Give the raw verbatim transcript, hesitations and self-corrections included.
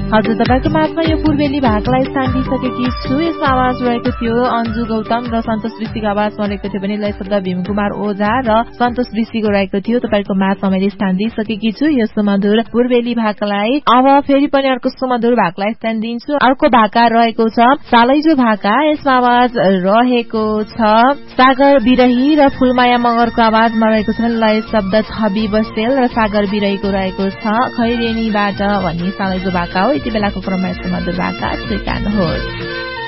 हजुर तपाईको माझमा यो पूर्वेली भागलाई स्थान दिइसकेकी छु। यसमा आवाज रहेको थियो अन्जु गौतम र सन्तोष ऋषिको आवाजमा रहेको थियो भने लय शब्द भीमकुमार ओझा र सन्तोष ऋषिको रहेको थियो। तपाईको माझमा मैले स्थान दिइसकेकी छु यो सुमधुर पूर्वेली भागलाई। अब फेरि पनि अर्को सुमधुर भागलाई स्थान दिन्छु। अर्को भाका रहेको छ सालैजो भाका। यसमा आवाज रहेको छ सागर बिरही र फुलमाया मगरको आवाजमा रहेको छ लय शब्द छवि बसेल र सागर बिरहीको रहेको छ खैरेनीबाट भन्ने सालैजो भाका हो। यति बेलाको क्रममा सुमधुर भाका स्वीकार्नुहोस्।